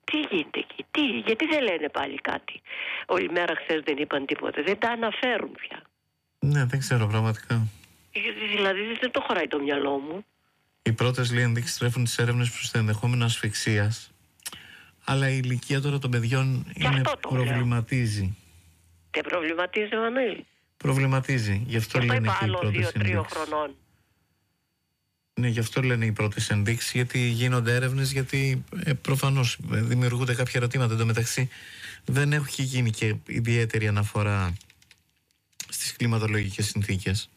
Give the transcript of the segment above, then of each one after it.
Τι γίνεται εκεί, γιατί δεν λένε πάλι κάτι? Όλη μέρα χθες δεν είπαν τίποτα, δεν τα αναφέρουν πια. Ναι, δεν ξέρω πραγματικά. Δηλαδή δεν το χωράει το μυαλό μου. Οι πρώτες λέει ενδείξεις τρέφουν τις έρευνες προς το ενδεχόμενο ασφυξίας. Αλλά η ηλικία τώρα των παιδιών προβληματίζει. Δεν προβληματίζει, Μανουήλ? Προβληματίζει, γι' αυτό λένε είπα και οι πρώτες ενδείξεις. 2-3 χρονών. Ναι, γι' αυτό λένε οι πρώτες ενδείξεις, γιατί γίνονται έρευνες, γιατί προφανώς δημιουργούνται κάποια ερωτήματα. Εν τω μεταξύ δεν έχει γίνει και ιδιαίτερη αναφορά στις κλιματολογικές συνθήκες.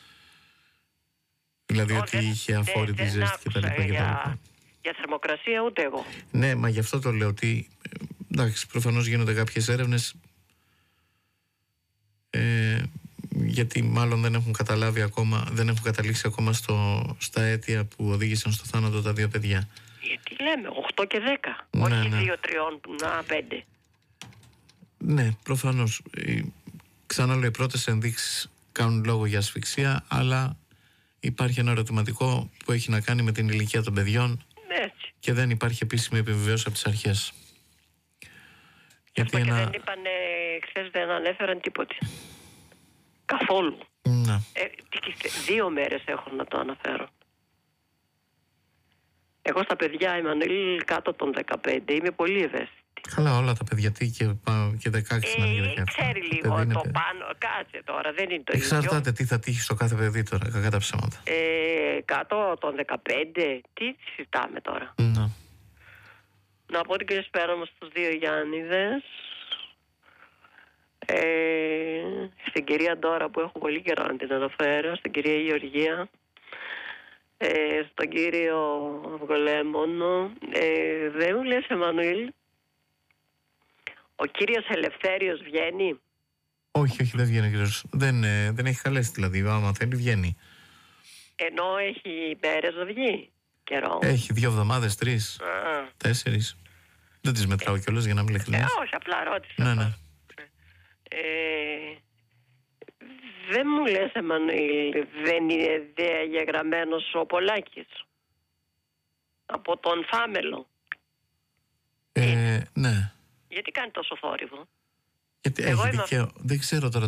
Δηλαδή ότι είχε αφόρητη ζέστη κτλ. Για θερμοκρασία ούτε εγώ. Ναι, μα γι' αυτό το λέω ότι εντάξει, προφανώς γίνονται κάποιες έρευνες, γιατί μάλλον δεν έχουν καταλάβει ακόμα, δεν έχουν καταλήξει ακόμα στα αίτια που οδήγησαν στο θάνατο τα δύο παιδιά. Γιατί λέμε 8 και 10, όχι 2-3, 5. Ναι, προφανώς. Ξανά λέω, οι πρώτες ενδείξεις κάνουν λόγο για ασφυξία, αλλά υπάρχει ένα ερωτηματικό που έχει να κάνει με την ηλικία των παιδιών. Έτσι. Και δεν υπάρχει επίσημη επιβεβαίωση από τις αρχές. Γιατί και δεν είπανε, χθες δεν ανέφεραν τίποτε. Καθόλου. Ναι. 2 μέρες έχω να το αναφέρω. Εγώ στα παιδιά, Εμμανουήλ, κάτω των 15, είμαι πολύ ευαίσθητη. Καλά, όλα τα παιδιά, τι και 16 να είναι. Ξέρει λίγο το πάνω, κάτσε τώρα, δεν είναι το ίδιο. Εξαρτάται τι θα τύχει στο κάθε παιδί τώρα, κακά τα ψέματα. Κάτω των 15, τι συζητάμε τώρα? Ναι. Να πω την καλησπέρα μου στους 2 Γιάννηδες. Στην κυρία Ντόρα που έχω πολύ καιρό να την αναφέρω, στην κυρία Γεωργία, στον κύριο Αυγολέμονο. Δεν μου λες, Εμμανουήλ, ο κύριος Ελευθέριος βγαίνει? Όχι, δεν βγαίνει ο κύριος. Δεν έχει καλέσει, δηλαδή, άμα θέλει βγαίνει. Ενώ έχει μέρες να βγει, καιρό. Έχει 2 εβδομάδες, 3, 4. Δεν τις μετράω κιόλας για να μην ειλικρινείς. Όχι, απλά ρώτησα. Ναι. Δεν μου λες, Εμμανουήλ, δεν είναι διαγεγραμμένος ο Πολάκης από τον Φάμελο? Ναι. Γιατί κάνει τόσο θόρυβο? Γιατί έχει δικαίωμα. Δεν ξέρω τώρα,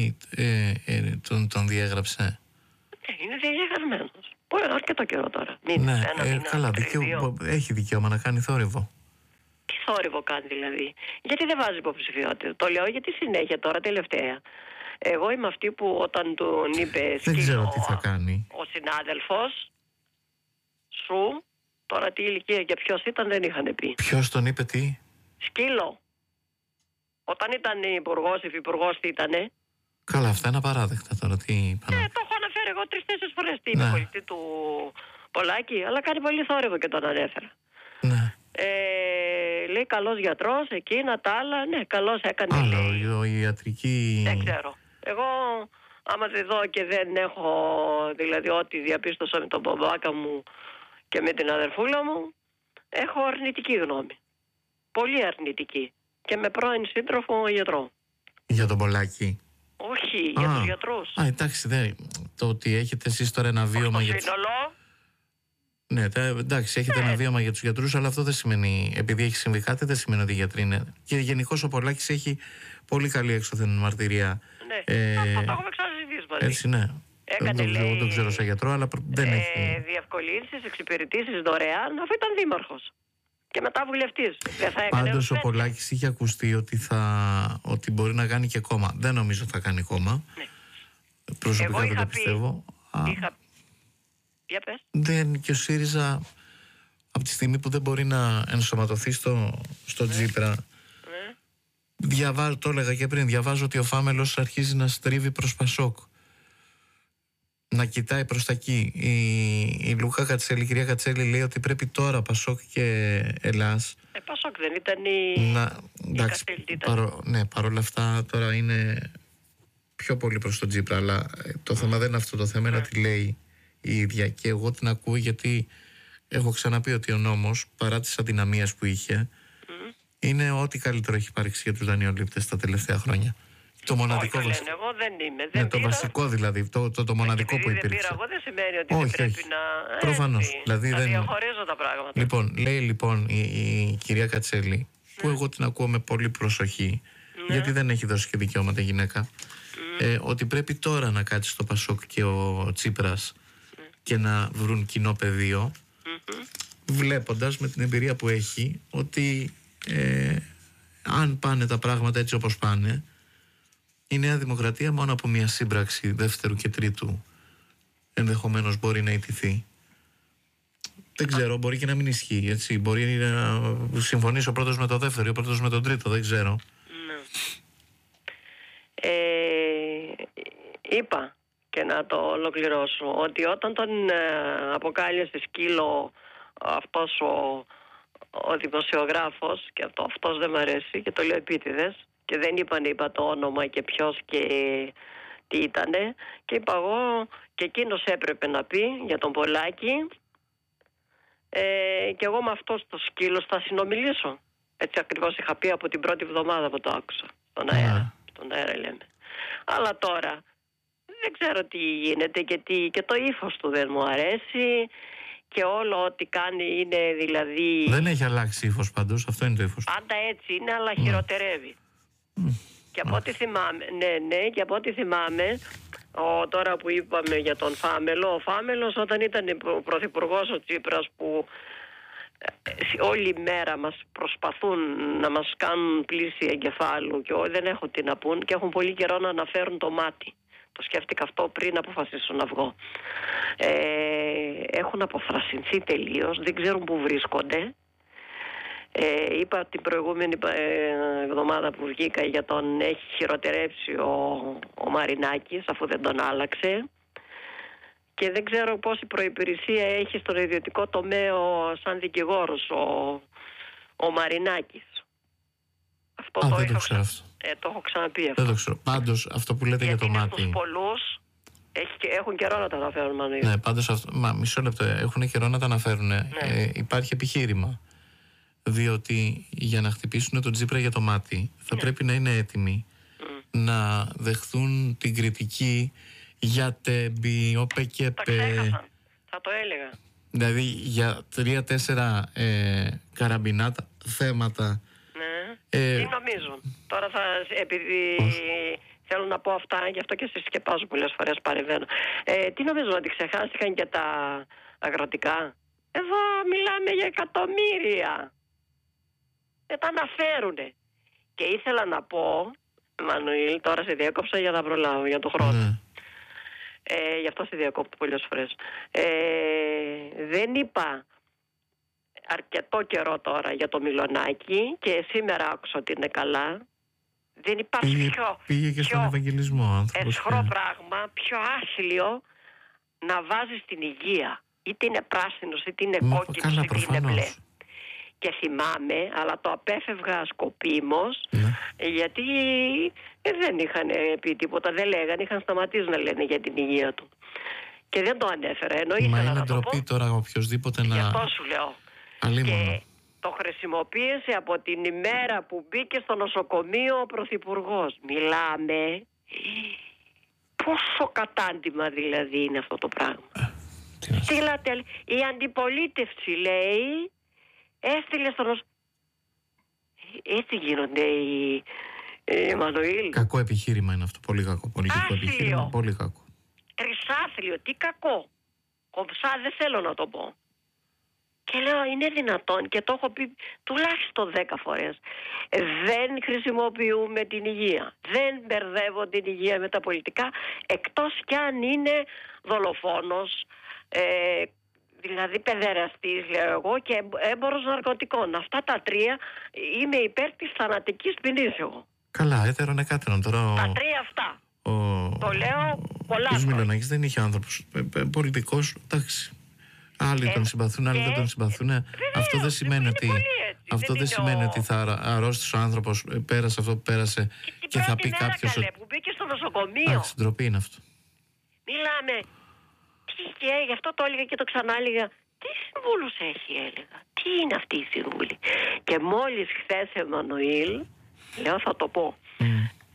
τον διέγραψε. Είναι διαγεγραμμένος. Μπορεί να αρκετό καιρό τώρα. Ναι, καλά, έχει δικαίωμα να κάνει θόρυβο. Τι θόρυβο κάνει δηλαδή? Γιατί δεν βάζει υποψηφιότητα? Το λέω γιατί συνέχεια τώρα τελευταία. Εγώ είμαι αυτή που όταν τον είπε δεν ξέρω τι θα κάνει ο συνάδελφος σου, τώρα τι ηλικία και ποιος ήταν δεν είχαν πει. Ποιος τον είπε τι? Σκύλο. Όταν ήταν υπουργός, υφυπουργός, τι ήτανε? Καλά, αυτά είναι απαράδεκτα τώρα. Τι είπανε? Ναι, το έχω αναφέρει εγώ 3-4 φορές την υποκολητή του Πολάκη, αλλά κάνει πολύ θόρυβο και τον ανέφερα. Ναι. Λέει καλός γιατρός, εκείνα τα άλλα, ναι, καλός έκανε. Άλλο, η ιατρική. Δεν ξέρω. Εγώ, άμα τη δω και δεν έχω, δηλαδή ό,τι διαπίστωσα με τον μπαμπάκα μου και με την αδερφούλα μου, έχω αρνητική γνώμη. Πολύ αρνητική. Και με πρώην σύντροφο γιατρό. Για τον Πολάκη? Όχι, για τους γιατρούς. Εντάξει, το ότι έχετε εσείς τώρα ένα βίωμα για σύνολο. Ναι, εντάξει, έχετε ένα βίωμα για τους γιατρούς, αλλά αυτό δεν σημαίνει, επειδή έχει συμβεί κάτι, δεν σημαίνει ότι οι γιατροί είναι. Και γενικώς ο Πολάκης έχει πολύ καλή έξωθεν μαρτυρία. Ναι, αυτό το έχουμε ξαναζητήσει μαζί. Έτσι, ναι. Δεν το ξέρω σαν γιατρό, αλλά δεν έχει. Διευκολύνσεις, εξυπηρετήσεις δωρεάν, αφού ήταν δήμαρχος. Και μετά βουλευτής. Πάντως ο Πολάκης είχε ακουστεί ότι μπορεί να κάνει και κόμμα. Δεν νομίζω θα κάνει κόμμα. Ναι. Προσωπικά δεν το πιστεύω. Για πες. Δεν, και ο ΣΥΡΙΖΑ από τη στιγμή που δεν μπορεί να ενσωματωθεί στο Τζίπρα. Το έλεγα και πριν, διαβάζω ότι ο Φάμελος αρχίζει να στρίβει προς Πασόκ, να κοιτάει προς τα εκεί. Η Λούκα Κατσέλη, η κυρία Κατσέλη λέει ότι πρέπει τώρα Πασόκ και Ελλάς. Πασόκ δεν ήταν εντάξει, ναι, παρόλα αυτά τώρα είναι πιο πολύ προς τον Τζίπρα, αλλά το θέμα δεν είναι αυτό, το θέμα είναι τι λέει η ίδια, και εγώ την ακούω γιατί έχω ξαναπεί ότι ο νόμος, παρά τις αδυναμίες που είχε, είναι ό,τι καλύτερο έχει υπάρξει για τους δανειολήπτες τα τελευταία χρόνια. Το μοναδικό βασικό. Εγώ δεν είμαι. Ναι, το βασικό δηλαδή, το μοναδικό που υπήρξε. Δεν πήρα εγώ, δεν σημαίνει ότι δεν πρέπει να. Προφανώς. Δηλαδή δεν διαχωρίζω τα πράγματα. Λοιπόν, λέει λοιπόν η κυρία Κατσέλη, που εγώ την ακούω με πολύ προσοχή, γιατί δεν έχει δώσει και δικαιώματα γυναίκα, ότι πρέπει τώρα να κάτσει το Πασόκ και ο Τσίπρας και να βρουν κοινό πεδίο, βλέποντας με την εμπειρία που έχει ότι αν πάνε τα πράγματα έτσι όπως πάνε, η Νέα Δημοκρατία μόνο από μια σύμπραξη δεύτερου και τρίτου ενδεχομένως μπορεί να ιτηθεί. Δεν ξέρω, μπορεί και να μην ισχύει, έτσι. Μπορεί να συμφωνήσει ο πρώτος με το δεύτερο, ο πρώτος με τον τρίτο, δεν ξέρω. Ναι. Είπα και να το ολοκληρώσω ότι όταν τον αποκάλεσε σκύλο αυτός ο δημοσιογράφος, και αυτός δεν μ' αρέσει και το λέω επίτηδες, και δεν είπα το όνομα και ποιος και τι ήτανε, και είπα εγώ και εκείνος έπρεπε να πει για τον Πολάκη, και εγώ με αυτός το σκύλο θα συνομιλήσω. Έτσι ακριβώς είχα πει από την πρώτη εβδομάδα που το άκουσα στον αέρα. Στον αέρα λέμε. Αλλά τώρα δεν ξέρω τι γίνεται και το ύφος του δεν μου αρέσει και όλο ό,τι κάνει είναι δηλαδή... Δεν έχει αλλάξει ύφος πάντως, αυτό είναι το ύφος. Πάντα έτσι είναι, αλλά χειροτερεύει. Και από ό,τι θυμάμαι, ναι, και από ό,τι θυμάμαι, τώρα που είπαμε για τον Φάμελο, ο Φάμελος όταν ήταν πρωθυπουργός ο Τσίπρας, που όλη μέρα μας προσπαθούν να μας κάνουν πλήση εγκεφάλου και δεν έχω τι να πούν και έχουν πολύ καιρό να αναφέρουν το μάτι. Το σκέφτηκα αυτό πριν αποφασίσω να βγω. Έχουν αποφρασινθεί τελείως, δεν ξέρουν που βρίσκονται. Είπα την προηγούμενη εβδομάδα που βγήκα για τον έχει χειροτερέψει ο Μαρινάκης, αφού δεν τον άλλαξε, και δεν ξέρω πόση προϋπηρεσία έχει στον ιδιωτικό τομέα σαν δικηγόρος ο Μαρινάκης. Αυτό δεν το ξέρω αυτό. Το έχω ξαναπεί αυτό. Δεν το ξέρω. Πάντως αυτό που λέτε για το μάτι, τους πολλούς έχουν καιρό να τα αναφέρουν. Ναι, πάντως αυτό, μισό λεπτό, έχουν καιρό να τα αναφέρουν. Υπάρχει επιχείρημα. Διότι για να χτυπήσουν τον Τσίπρα για το μάτι θα πρέπει να είναι έτοιμοι να δεχθούν την κριτική για τέμπι, ΟΠΕΚΕΠΕ. Θα το έλεγα. Δηλαδή για 3-4 καραμπινάτα θέματα. Ναι. Τι νομίζουν. Τώρα επειδή θέλω να πω αυτά, γι' αυτό και συσκεπάζω πολλές φορές, παρεμβαίνω. Τι νομίζουν, ότι ξεχάστηκαν και τα αγροτικά? Εδώ μιλάμε για εκατομμύρια. Δεν τα αναφέρουνε. Και ήθελα να πω, Μανουήλ, τώρα σε διέκοψα για να προλάβω για τον χρόνο. Γι' αυτό σε διακόπτω πολλές φορές. Δεν είπα αρκετό καιρό τώρα για το Μιλονάκι και σήμερα άκουσα ότι είναι καλά. Δεν υπάρχει πήγε και στον Ευαγγελισμό εσχρό πράγμα, πιο άθλιο να βάζεις την υγεία. Είτε είναι πράσινος, είτε είναι κόκκινος, είτε είναι μπλε. Και θυμάμαι, αλλά το απέφευγα σκοπίμως, γιατί δεν είχαν πει τίποτα, δεν λέγανε, είχαν σταματήσει να λένε για την υγεία του. Και δεν το ανέφερα, ενώ ήθελα να το πω. Μα είναι ντροπή τώρα οποιοσδήποτε να... Γι' αυτό σου λέω. Αλίμονο. Και το χρησιμοποίησε από την ημέρα που μπήκε στο νοσοκομείο ο Πρωθυπουργός. Μιλάμε... Πόσο κατάντημα δηλαδή είναι αυτό το πράγμα. Η αντιπολίτευση, λέει, έστειλε στο νοσοκομείο. Έτσι γίνονται οι Μανουήλ. Κακό επιχείρημα είναι αυτό. Πολύ κακό. Πολιτικό επιχείρημα. Πολύ κακό. Τρισάθλιο. Τι κακό. Κομψά δεν θέλω να το πω. Και λέω, είναι δυνατόν, και το έχω πει τουλάχιστον 10 φορές. Δεν χρησιμοποιούμε την υγεία. Δεν μπερδεύω την υγεία με τα πολιτικά, εκτός κι αν είναι δολοφόνος, δηλαδή παιδεραστής, λέω εγώ, και έμπορος ναρκωτικών. Αυτά τα τρία είμαι υπέρ της θανατικής ποινής εγώ. Καλά, έτερον εκάτερον τώρα. Τα τρία αυτά. Το λέω πολλά χρόνια. Ο Μιλονάκης δεν είχε άνθρωπος πολιτικός, εντάξει. Άλλοι τον συμπαθούν, άλλοι δεν τον συμπαθούν. Αυτό δεν σημαίνει ότι, ότι θα αρρώστησε ο άνθρωπος, πέρασε αυτό που πέρασε και θα πει κάποιος ότι... που μπήκε στο νοσοκομείο. Εντάξει, ντροπή είναι αυτό. Μιλάμε. Και γι' αυτό το έλεγα και το ξανάλεγα. Τι συμβούλους έχει, έλεγα. Τι είναι αυτή η συμβούλη. Και μόλις χθες, Εμμανουήλ, λέω θα το πω,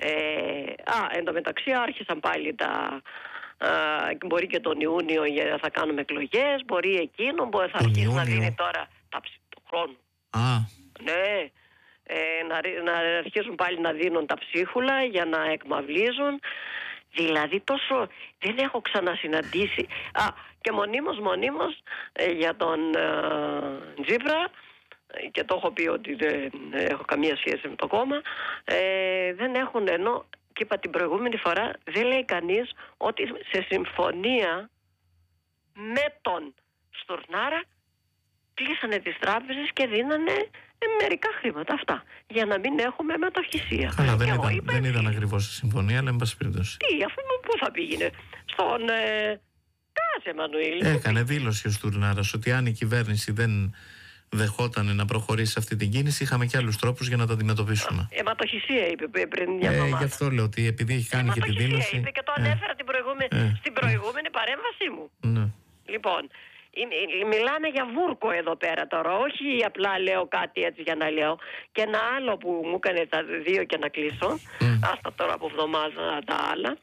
Εν τω μεταξύ άρχισαν πάλι μπορεί και τον Ιούνιο θα κάνουμε εκλογές, μπορεί εκείνο, θα αρχίσει να δίνει τώρα του χρόνου. Ναι, να αρχίσουν πάλι να δίνουν τα ψίχουλα για να εκμαυλίζουν. Δηλαδή τόσο δεν έχω ξανασυναντήσει. Και μονίμως για τον Τζίπρα, και το έχω πει ότι δεν έχω καμία σχέση με το κόμμα, δεν έχουν, ενώ και είπα την προηγούμενη φορά, δεν λέει κανείς ότι σε συμφωνία με τον Στουρνάρα κλείσανε τις τράπεζες και δίνανε μερικά χρήματα, αυτά, για να μην έχουμε μετοχυσία. Καλά, δεν ήταν ακριβώς η συμφωνία, αλλά εν πάση περιπτώσει. Τι, αφού πού θα πήγαινε? Στον Κάσε Μανουήλ. Έκανε δήλωση ο Στουρνάρας ότι αν η κυβέρνηση δεν δεχόταν να προχωρήσει σε αυτή την κίνηση, είχαμε και άλλους τρόπους για να τα αντιμετωπίσουμε. Αιματοχυσία είπε πριν μια εβδομάδα. Γι' αυτό λέω ότι επειδή έχει κάνει και τη δήλωση. Είπε και το ανέφερα στην προηγούμενη παρέμβασή μου. Ναι. Λοιπόν, μιλάμε για βούρκο εδώ πέρα τώρα. Όχι απλά λέω κάτι έτσι για να λέω. Και ένα άλλο που μου έκανε τα δύο και να κλείσω. Άστα τώρα από εβδομάδα τα άλλα.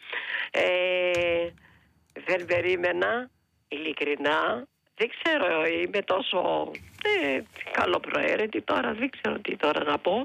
Δεν περίμενα, ειλικρινά. Δεν ξέρω, είμαι τόσο καλοπροαίρετη τώρα, δεν ξέρω τι τώρα να πω.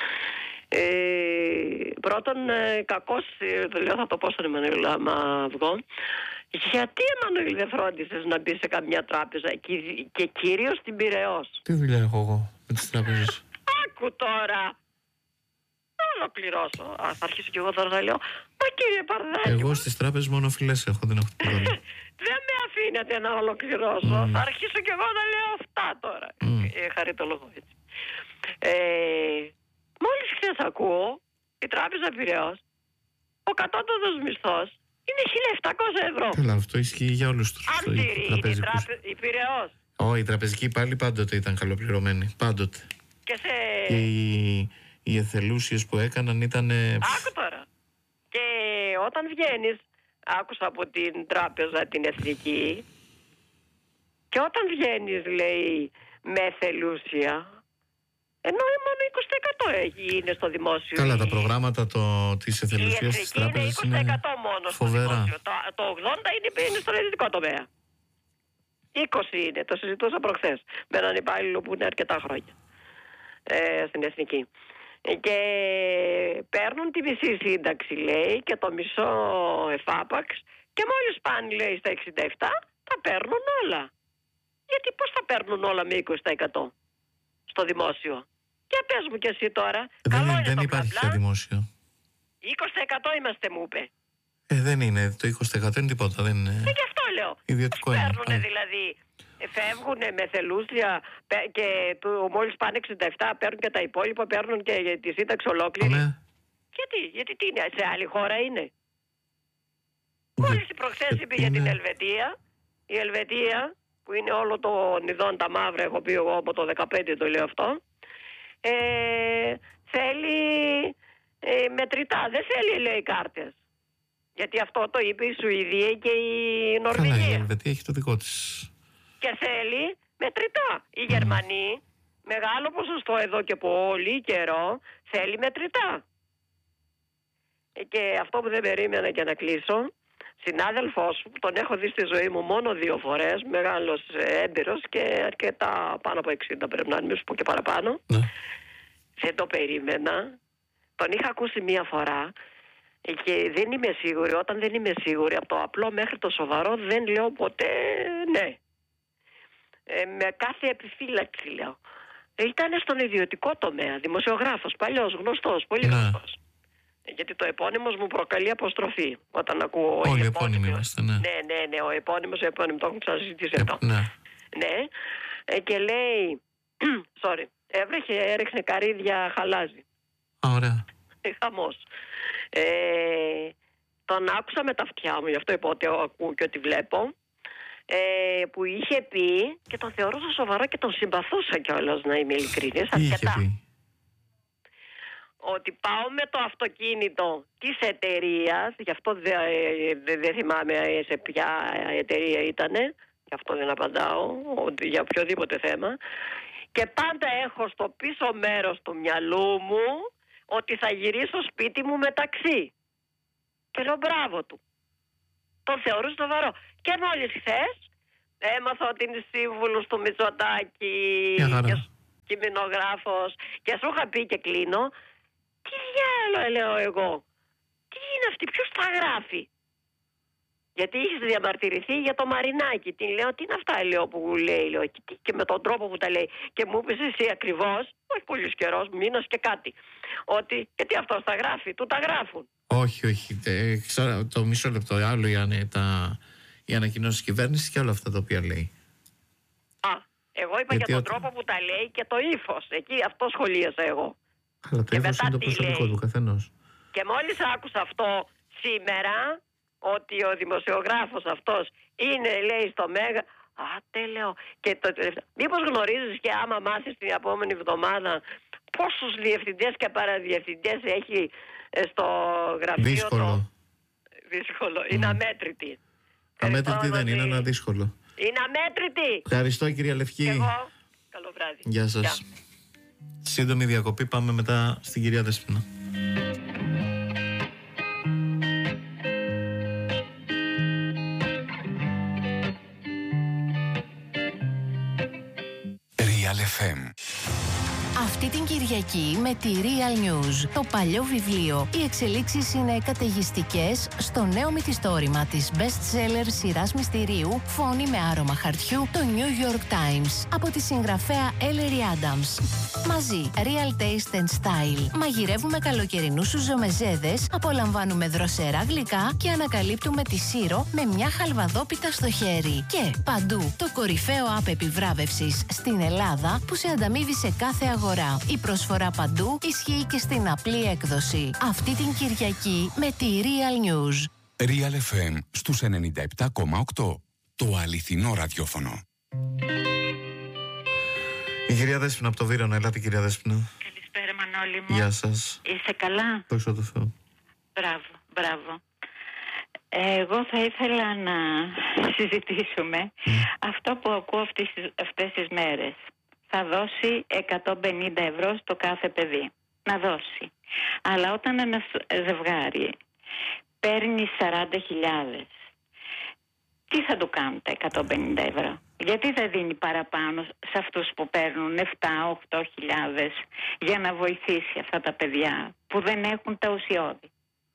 Πρώτον, κακώς, λέω θα το πω στον Εμμανουήλ άμα βγω. Γιατί, Εμμανουήλ, δεν φρόντισες να μπει σε καμιά τράπεζα και κυρίως στην Πειραιώς? Τι δουλειά έχω εγώ με τις τράπεζες? Άκου τώρα. Θα ολοκληρώσω. Θα αρχίσω κι εγώ τώρα να λέω. Μα κύριε Παρδάκη. Εγώ στις τράπεζες μόνο φιλές έχω, δεν έχω τίποτα. Δεν με αφήνετε να ολοκληρώσω. Θα αρχίσω κι εγώ να λέω αυτά τώρα. Χαριτολογώ έτσι. Μόλις χθες ακούω, η τράπεζα Πειραιώς, ο κατώτατος μισθός είναι 1.700 ευρώ. Καλά, αυτό ισχύει για όλους τους τραπεζικούς. Η Πειραιώς. Όχι, η τραπεζική πάλι πάντοτε ήταν καλοπληρωμένη. Πάντοτε. Και οι εθελούσιες που έκαναν ήταν. Άκου τώρα. Και όταν βγαίνεις, άκουσα από την τράπεζα την εθνική, και όταν βγαίνεις, λέει, με εθελούσια, ενώ μόνο 20% είναι στο δημόσιο. Καλά, τα προγράμματα της εθελουσίας της τράπεζας είναι 20% μόνο φοβερά. Στο δημόσιο. Το 80% είναι στον ιδιωτικό τομέα. 20 είναι, το συζητούσα προχθές με έναν υπάλληλο που είναι αρκετά χρόνια στην εθνική. Και παίρνουν τη μισή σύνταξη, λέει, και το μισό εφάπαξ, και μόλις πάνε, λέει, στα 67 τα παίρνουν όλα. Γιατί πώς θα παίρνουν όλα με 20% στο δημόσιο? Και πες μου κι εσύ τώρα. Δεν υπάρχει πια δημόσιο. 20% είμαστε, μου είπε. Δεν είναι, το 20% είναι τίποτα, δεν είναι. Γι' αυτό λέω. Ιδιωτικό είναι. Παίρνουν δηλαδή, φεύγουν με θελούσια και μόλις πάνε 67 παίρνουν και τα υπόλοιπα, παίρνουν και τη σύνταξη ολόκληρη. Ναι. Γιατί τι είναι, σε άλλη χώρα είναι? Μόλις προχθές είπε για την Ελβετία. Η Ελβετία, που είναι όλο το ειδών τα μαύρα, έχω πει εγώ από το 15 το λέω αυτό, θέλει μετρητά, δεν θέλει, λέει, κάρτες. Γιατί αυτό το είπε η Σουηδία και η Νορβηγία. Καλά, η Ελβετία έχει το δικό της. Και θέλει μετρητά. Οι Γερμανοί, μεγάλο ποσοστό εδώ και πολύ καιρό, θέλει μετρητά. Και αυτό που δεν περίμενα και να κλείσω, συνάδελφός που τον έχω δει στη ζωή μου μόνο 2 φορές, μεγάλος έμπειρος και αρκετά πάνω από 60 πρέπει να είναι, μη σου πω και παραπάνω. Ναι. Δεν το περίμενα. Τον είχα ακούσει 1 φορά και δεν είμαι σίγουρη. Όταν δεν είμαι σίγουρη, από το απλό μέχρι το σοβαρό, δεν λέω ποτέ ναι. Με κάθε επιφύλαξη λέω. Ήταν στον ιδιωτικό τομέα, δημοσιογράφος, παλιός, γνωστός, πολύ γνωστός. Γιατί το επώνυμος μου προκαλεί αποστροφή όταν ακούω. Όλοι επώνυμοι είμαστε, ναι. Ναι, ο επώνυμος, το έχουν ξανασυζητήσει αυτό. Ναι. Και λέει, έβρεχε, έριξε καρύδια, χαλάζει. Ωραία. Χαμός. Τον άκουσα με τα αυτιά μου, γι' αυτό είπα ότι ακούω και ότι βλέπω, που είχε πει, και τον θεωρούσα σοβαρό και τον συμπαθούσα κιόλας, να είμαι ειλικρινής, αρκετά. Ότι πάω με το αυτοκίνητο της εταιρείας, γι' αυτό δεν θυμάμαι σε ποια εταιρεία ήτανε, γι' αυτό δεν απαντάω, για οποιοδήποτε θέμα, και πάντα έχω στο πίσω μέρος του μυαλού μου ότι θα γυρίσω σπίτι μου μεταξύ. Και λέω μπράβο του. Το θεωρούσα σοβαρό. Και μόλις χθες έμαθα ότι είναι σύμβουλος του Μητσοτάκη και κειμενογράφος, και σου είχα πει και κλείνω, τι διάλογο λέω εγώ, τι είναι αυτή, ποιος τα γράφει? Γιατί είχες διαμαρτυρηθεί για το Μαρινάκι. Την λέω, τι είναι αυτά, λέω, που λέει, λέω, και με τον τρόπο που τα λέει. Και μου είπες εσύ ακριβώς, όχι πολύ καιρός, μήνας και κάτι, ότι γιατί αυτός τα γράφει, του τα γράφουν. Όχι, όχι. Το μισό λεπτό. Άλλο η ανακοινώση της κυβέρνησης και όλα αυτά τα οποία λέει. Εγώ είπα για τον τρόπο που τα λέει και το ύφος. Εκεί αυτό σχολίασα εγώ. Αλλά το ύφος είναι το προσωπικό του καθενός. Και μόλις άκουσα αυτό σήμερα, ότι ο δημοσιογράφος αυτός είναι, λέει, στο Μέγα. Λέω. Και μήπως γνωρίζεις και άμα μάθεις την επόμενη εβδομάδα πόσους διευθυντές και παραδιευθυντές έχει στο γραφείο? Δύσκολο. Δύσκολο. Είναι αμέτρητη. Αμέτρητη δεν είναι, ένα δύσκολο. Είναι αμέτρητη. Ευχαριστώ, κυρία Λευκή. Και εγώ. Καλό βράδυ. Γεια σας. Σύντομη διακοπή, πάμε μετά στην κυρία Δέσποινα. Real FM. Αυτή την Κυριακή με τη Real News. Το παλιό βιβλίο. Οι εξελίξεις είναι καταιγιστικές στο νέο μυθιστόρημα της best-seller σειράς μυστηρίου «Φόνη με άρωμα χαρτιού», το New York Times, από τη συγγραφέα Ellery Adams. Μαζί, Real Taste and Style. Μαγειρεύουμε καλοκαιρινούς σουζομεζέδες, απολαμβάνουμε δροσερά γλυκά και ανακαλύπτουμε τη Σύρο με μια χαλβαδόπιτα στο χέρι. Και παντού, το κορυφαίο app επιβράβευσης στην Ελλάδα που σε ανταμείβει σε κάθε αγορά. Η προσφορά παντού ισχύει και στην απλή έκδοση. Αυτή την Κυριακή με τη Real News. Real FM στους 97,8. Το αληθινό ραδιόφωνο. Η κυρία Δέσποινα από το Βύρωνα. Ελάτε, κυρία Δέσποινα. Καλησπέρα, Μανώλη μου. Γεια σας. Είσαι καλά? Δόξα τω Θεώ. Μπράβο. Εγώ θα ήθελα να συζητήσουμε αυτό που ακούω αυτές τις μέρες. Θα δώσει 150 ευρώ στο κάθε παιδί. Να δώσει. Αλλά όταν ένα ζευγάρι παίρνει 40.000, τι θα του κάνουν τα 150 ευρώ? Γιατί δεν δίνει παραπάνω σε αυτούς που παίρνουν 7-8.000 για να βοηθήσει αυτά τα παιδιά που δεν έχουν τα ουσιώδη?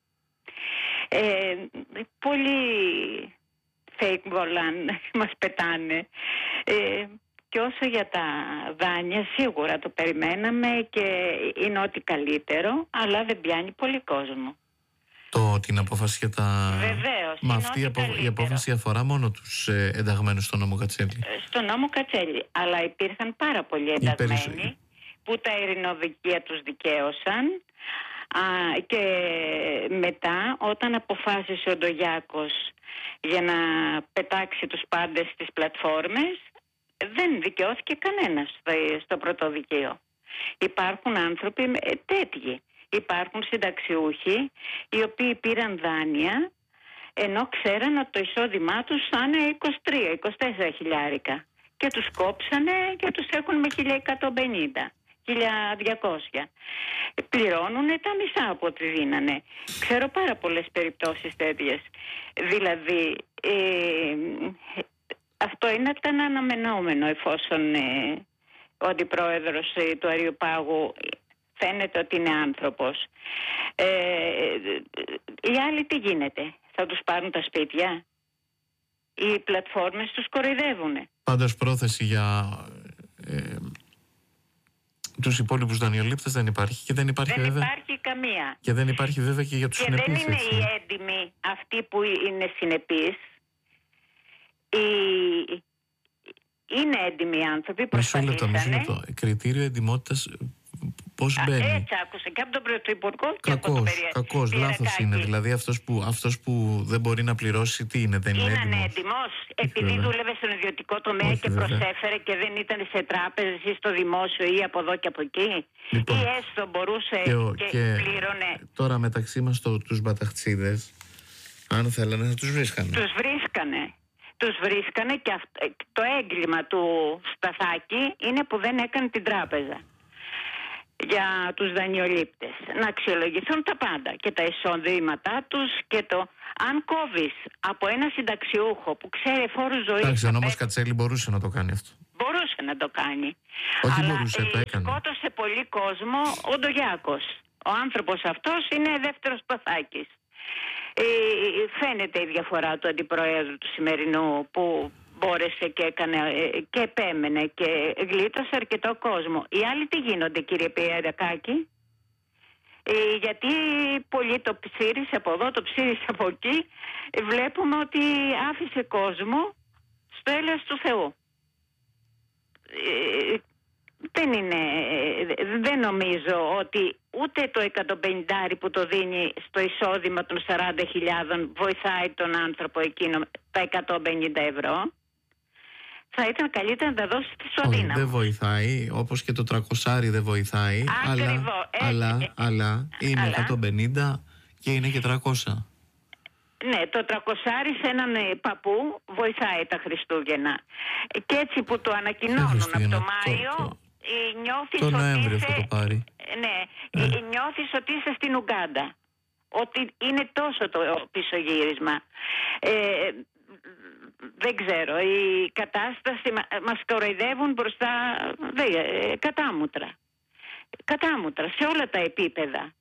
Πολύ fake volán μας πετάνε. Και όσο για τα δάνεια, σίγουρα το περιμέναμε και είναι ό,τι καλύτερο, αλλά δεν πιάνει πολύ κόσμο. Την απόφαση για τα... Βεβαίως. Μα αυτή η απόφαση αφορά μόνο τους ενταγμένους στο νόμο Κατσέλη. Στο νόμο Κατσέλη. Αλλά υπήρχαν πάρα πολλοί ενταγμένοι που τα ειρηνοδικεία τους δικαίωσαν. Και μετά, όταν αποφάσισε ο Ντογιάκος για να πετάξει τους πάντες στις πλατφόρμες, δεν δικαιώθηκε κανένας στο πρωτοδικείο. Υπάρχουν άνθρωποι τέτοιοι. Υπάρχουν συνταξιούχοι οι οποίοι πήραν δάνεια ενώ ξέραν ότι το εισόδημά τους θα είναι 23-24 χιλιάρικα και τους κόψανε και τους έχουν με 1.150, 1.200. Πληρώνουν τα μισά από ό,τι δίνανε. Ξέρω πάρα πολλές περιπτώσεις τέτοιες. Δηλαδή αυτό είναι ένα αναμενόμενο, εφόσον ο αντιπρόεδρος του Αριοπάγου φαίνεται ότι είναι άνθρωπος. Οι άλλοι τι γίνεται? Θα τους πάρουν τα σπίτια? Οι πλατφόρμες τους κοροϊδεύουνε. Πάντως πρόθεση για τους υπόλοιπους δανειολήπτες δεν υπάρχει. Και δεν υπάρχει, δεν βέβαια, υπάρχει καμία. Και δεν υπάρχει βέβαια και για τους συνεπείς. Και δεν είναι οι έντιμοι αυτοί που είναι συνεπείς. Είναι έντιμοι άνθρωποι, προσπαθήσανε. Μισό λεπτό. Κριτήριο εντιμότητας πώς μπαίνει? Έτσι άκουσα και από τον Πρωθυπουργό και από το Κακός, λάθος είναι. Δηλαδή αυτός που δεν μπορεί να πληρώσει, τι είναι, δεν είναι έντιμος? Έντιμος επειδή δούλευε στον ιδιωτικό τομέα και προσέφερε και δεν ήταν σε τράπεζες ή στο δημόσιο ή από εδώ και από εκεί. Λοιπόν, ή έστω μπορούσε και πλήρωνε. Τώρα μεταξύ μας τους μπαταχτσίδες, αν θέλανε να τους βρίσκανε. Τους βρίσκανε και το έγκλημα του Σταθάκη είναι που δεν έκανε την τράπεζα. για τους δανειολήπτες. Να αξιολογηθούν τα πάντα και τα εισοδήματά τους και το αν κόβεις από ένα συνταξιούχο που ξέρει φόρους ζωής. Εντάξει, ο νόμος Κατσέλη μπορούσε να το κάνει αυτό. Μπορούσε να το κάνει. Όχι, αλλά μπορούσε, το έκανε. Σκότωσε πολύ κόσμο ο Ντογιάκος. Ο άνθρωπος αυτός είναι δεύτερος Παθάκης. Φαίνεται η διαφορά του αντιπροέδρου του σημερινού που μπόρεσε και έκανε και επέμενε και γλίτωσε αρκετό κόσμο. Οι άλλοι τι γίνονται, κύριε Πιερακάκη? Γιατί πολύ το ψήρισε από εδώ, το ψήρισε από εκεί. Βλέπουμε ότι άφησε κόσμο στο έλεος του Θεού. Δεν νομίζω ότι ούτε το 150 που το δίνει στο εισόδημα των 40.000 βοηθάει τον άνθρωπο εκείνο τα 150 ευρώ. Θα ήταν καλύτερα να τα δώσει στο αδύναμο. Δεν βοηθάει, όπως και το 300 δεν βοηθάει. Αλλά είναι 150 και είναι και 300. Ναι, το 300 σε έναν παππού βοηθάει τα Χριστούγεννα. Και έτσι που το ανακοινώνουν από το Μάιο, νιώθεις το Νοέμβριο ότι θα το πάρει. Ναι, νιώθεις ότι είσαι στην Ουγκάντα. Ότι είναι τόσο το πισωγύρισμα. Δεν ξέρω, η κατάσταση μας κοροϊδεύουν μπροστά κατάμουτρα σε όλα τα επίπεδα.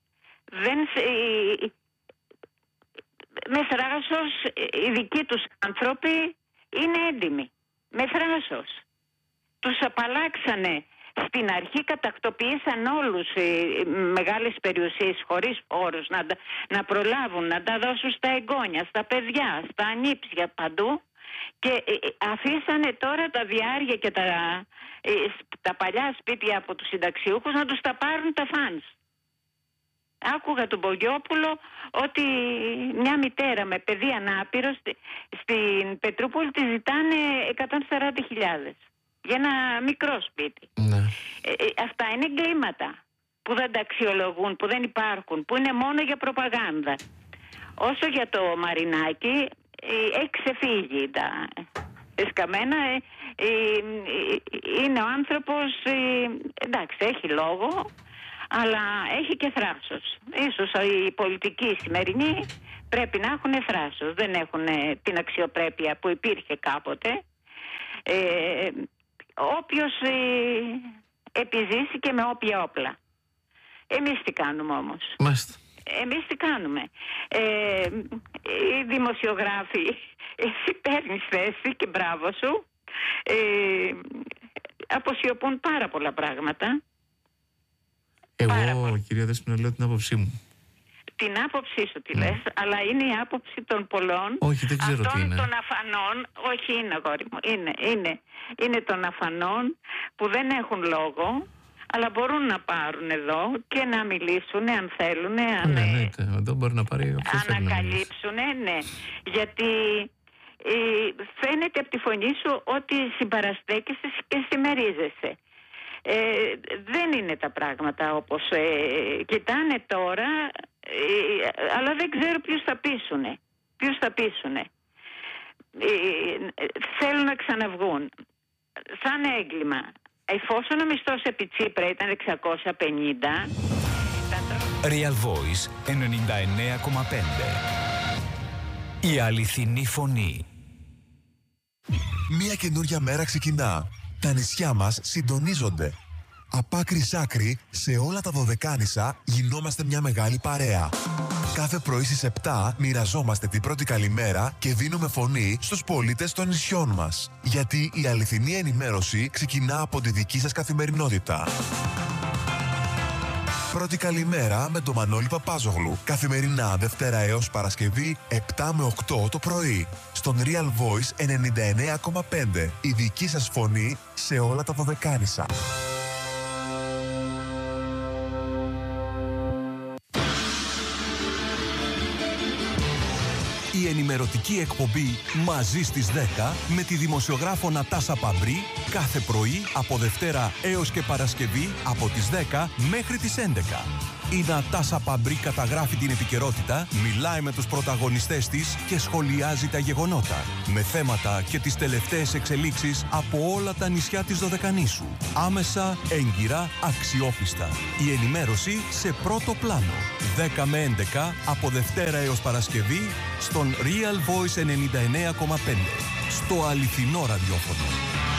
Με θράσος οι δικοί τους άνθρωποι είναι έντιμοι. Με θράσος. Τους απαλλάξανε. Στην αρχή κατακτοποιήσαν όλους οι μεγάλες περιουσίες χωρίς όρους να προλάβουν, να τα δώσουν στα εγγόνια, στα παιδιά, στα ανήψια, παντού. Και αφήσανε τώρα τα διάρκεια και τα παλιά σπίτια από τους συνταξιούχους να τους τα πάρουν τα φανς. Άκουγα τον Πογιόπουλο ότι μια μητέρα με παιδί ανάπηρο στην Πετρούπολη τη ζητάνε 140.000 για ένα μικρό σπίτι. Ναι. Αυτά είναι εγκλήματα που δεν τα αξιολογούν, που δεν υπάρχουν, που είναι μόνο για προπαγάνδα. Όσο για το Μαρινάκι, έχει ξεφύγει τα εσκαμμένα. Είναι ο άνθρωπος, εντάξει, έχει λόγο, αλλά έχει και θράσος. Ίσως οι πολιτικοί σημερινοί πρέπει να έχουν θράσος. Δεν έχουν την αξιοπρέπεια που υπήρχε κάποτε. Όποιος επιζήσει και με όποια όπλα. Εμείς τι κάνουμε όμως? Μάλιστα. Εμείς τι κάνουμε? Οι δημοσιογράφοι, εσύ παίρνεις θέση και μπράβο σου, αποσιωπούν πάρα πολλά πράγματα. Εγώ, κυρία Δέσποινα, λέω την άποψή μου. Την άποψή σου τη λες, αλλά είναι η άποψη των πολλών. Όχι, δεν ξέρω αυτών τι είναι. Των αφανών, όχι είναι αγόρι μου, είναι των αφανών που δεν έχουν λόγο, αλλά μπορούν να πάρουν εδώ και να μιλήσουν αν θέλουν. Ναι, εδώ μπορεί να πάρει όποιος θέλει. Ανακαλύψουν, ναι. Γιατί φαίνεται από τη φωνή σου ότι συμπαραστέκεσαι και συμμερίζεσαι. Δεν είναι τα πράγματα όπως κοιτάνε τώρα, αλλά δεν ξέρω ποιους θα πείσουνε. Θέλουν να ξαναβγούν. Σαν έγκλημα. Εφόσον ο μισθός επί Τσίπρα ήταν 650... Real Voice 99,5. Η αληθινή φωνή. Μια καινούρια μέρα ξεκινά. Τα νησιά μας συντονίζονται. Από άκρη σ' άκρη, σε όλα τα Δωδεκάνησα γινόμαστε μια μεγάλη παρέα. Κάθε πρωί στις 7 μοιραζόμαστε την πρώτη καλημέρα και δίνουμε φωνή στους πολίτες των νησιών μας. Γιατί η αληθινή ενημέρωση ξεκινά από τη δική σας καθημερινότητα. Πρώτη καλημέρα με τον Μανώλη Παπάζογλου. Καθημερινά Δευτέρα έως Παρασκευή 7 με 8 το πρωί. Στον Real Voice 99,5. Η δική σας φωνή σε όλα τα Δωδεκάνησα. Η ενημερωτική εκπομπή «Μαζί στις 10» με τη δημοσιογράφο Νατάσα Παμπρή κάθε πρωί από Δευτέρα έως και Παρασκευή από τις 10 μέχρι τις 11. Η Νατάσα Παμπρί καταγράφει την επικαιρότητα, μιλάει με τους πρωταγωνιστές της και σχολιάζει τα γεγονότα. Με θέματα και τις τελευταίες εξελίξεις από όλα τα νησιά της Δωδεκανήσου. Άμεσα, έγκυρα, αξιόπιστα. Η ενημέρωση σε πρώτο πλάνο. 10 με 11 από Δευτέρα έως Παρασκευή στον Real Voice 99,5. Στο αληθινό ραδιόφωνο.